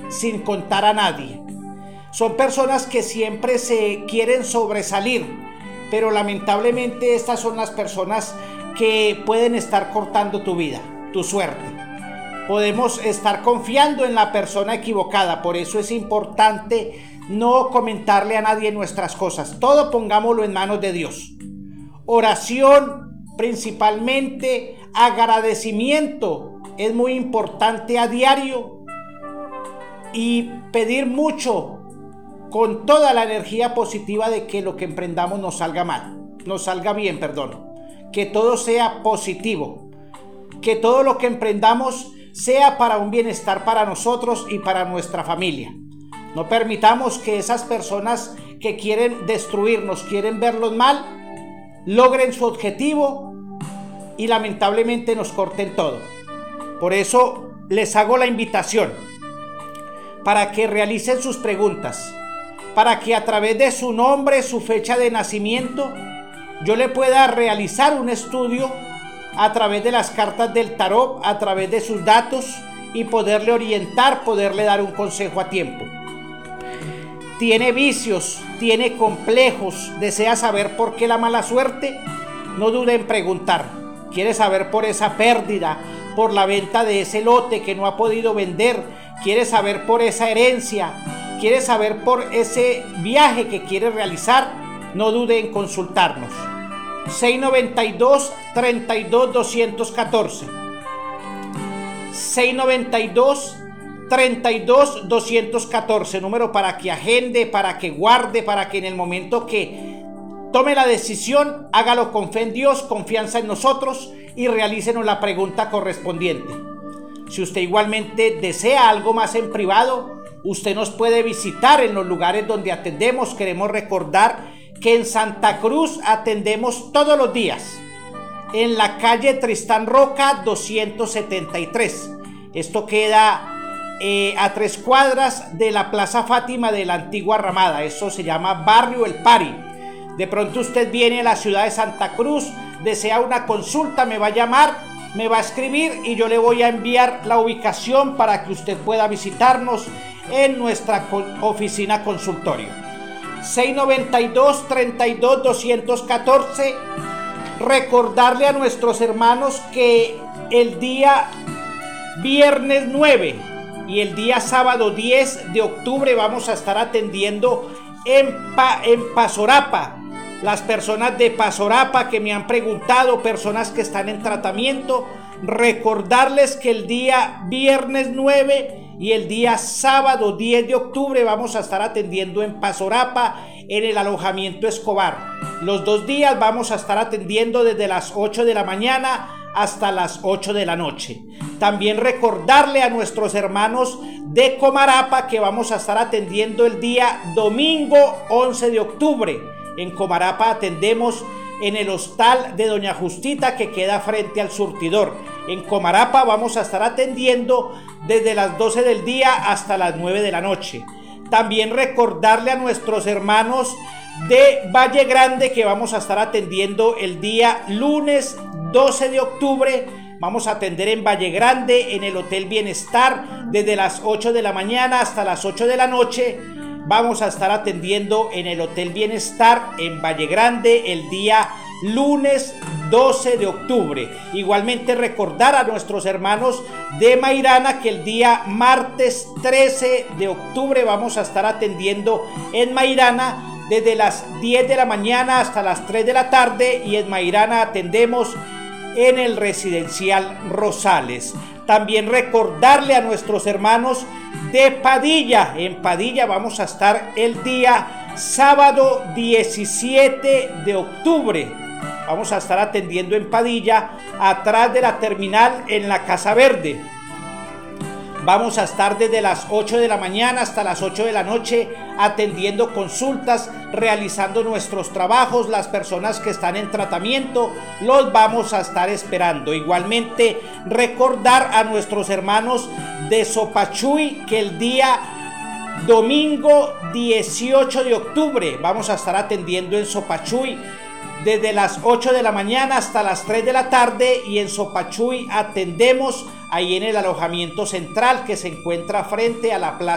sin contar a nadie. Son personas que siempre se quieren sobresalir, pero lamentablemente estas son las personas que pueden estar cortando tu vida, tu suerte. Podemos estar confiando en la persona equivocada, por eso es importante no comentarle a nadie nuestras cosas. Todo pongámoslo en manos de Dios. Oración, principalmente agradecimiento, es muy importante a diario, y pedir mucho con toda la energía positiva de que lo que emprendamos nos salga bien, que todo sea positivo, que todo lo que emprendamos sea para un bienestar para nosotros y para nuestra familia. No permitamos que esas personas que quieren destruirnos, quieren verlos mal, logren su objetivo y lamentablemente nos corten todo. Por eso les hago la invitación para que realicen sus preguntas, para que a través de su nombre, su fecha de nacimiento, yo le pueda realizar un estudio a través de las cartas del tarot, a través de sus datos, y poderle orientar, poderle dar un consejo a tiempo. Tiene vicios, tiene complejos, desea saber por qué la mala suerte, no dude en preguntar. Quiere saber por esa pérdida, por la venta de ese lote que no ha podido vender, quiere saber por esa herencia, quiere saber por ese viaje que quiere realizar, no dude en consultarnos. 692-32-214 692-32-214, número para que agende, para que guarde, para que en el momento que tome la decisión, hágalo con fe en Dios, confianza en nosotros, y realícenos la pregunta correspondiente. Si usted igualmente desea algo más en privado, usted nos puede visitar en los lugares donde atendemos. Queremos recordar que en Santa Cruz atendemos todos los días, en la calle Tristán Roca 273. Esto queda a 3 cuadras de la Plaza Fátima de la antigua Ramada. Eso se llama Barrio El Pari. De pronto usted viene a la ciudad de Santa Cruz, desea una consulta, me va a llamar, me va a escribir y yo le voy a enviar la ubicación para que usted pueda visitarnos en nuestra oficina consultorio. 692-32-214. Recordarle a nuestros hermanos que el día viernes 9 y el día sábado 10 de octubre vamos a estar atendiendo en Pasorapa. Las personas de Pasorapa que me han preguntado, personas que están en tratamiento, recordarles que el día viernes 9 y el día sábado 10 de octubre vamos a estar atendiendo en Pasorapa, en el alojamiento Escobar. Los 2 días vamos a estar atendiendo desde las 8 de la mañana hasta las 8 de la noche. También recordarle a nuestros hermanos de Comarapa que vamos a estar atendiendo el día domingo 11 de octubre. En Comarapa atendemos en el hostal de Doña Justita, que queda frente al surtidor. En Comarapa vamos a estar atendiendo desde las 12 del día hasta las 9 de la noche. También recordarle a nuestros hermanos de Valle Grande que vamos a estar atendiendo el día lunes 12 de octubre. Vamos a atender en Valle Grande, en el Hotel Bienestar, desde las 8 de la mañana hasta las 8 de la noche. Vamos a estar atendiendo en el Hotel Bienestar en Valle Grande el día lunes 12 de octubre. Igualmente recordar a nuestros hermanos de Mairana que el día martes 13 de octubre vamos a estar atendiendo en Mairana desde las 10 de la mañana hasta las 3 de la tarde, y en Mairana atendemos en el residencial Rosales. También recordarle a nuestros hermanos de Padilla. En Padilla vamos a estar el día sábado 17 de octubre. Vamos a estar atendiendo en Padilla, atrás de la terminal en la Casa Verde. Vamos a estar desde las 8 de la mañana hasta las 8 de la noche atendiendo consultas, realizando nuestros trabajos. Las personas que están en tratamiento los vamos a estar esperando. Igualmente recordar a nuestros hermanos de Sopachuy que el día domingo 18 de octubre vamos a estar atendiendo en Sopachuy desde las 8 de la mañana hasta las 3 de la tarde, y en Sopachuy atendemos ahí en el alojamiento central que se encuentra frente a la plaza